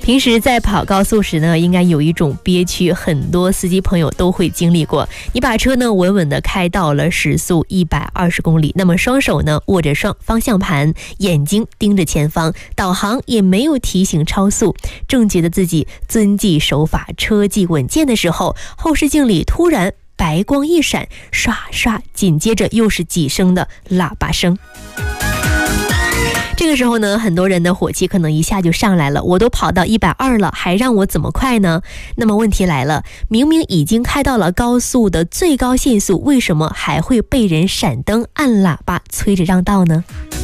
平时在跑高速时呢，应该有一种憋屈，很多司机朋友都会经历过。你把车呢稳稳地开到了时速120公里，那么双手呢握着方向盘，眼睛盯着前方，导航也没有提醒超速，正觉得自己遵纪守法、车技稳健的时候，后视镜里突然白光一闪，唰唰，紧接着又是几声的喇叭声。这个时候呢，很多人的火气可能一下就上来了，我都跑到120了，还让我怎么快呢？那么问题来了，明明已经开到了高速的最高限速，为什么还会被人闪灯按喇叭催着让道呢？